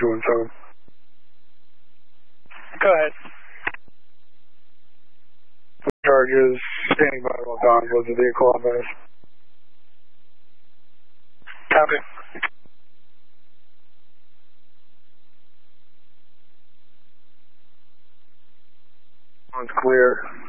217. Go ahead. Charges standing by while Don was the vehicle on this. Copy. One's clear.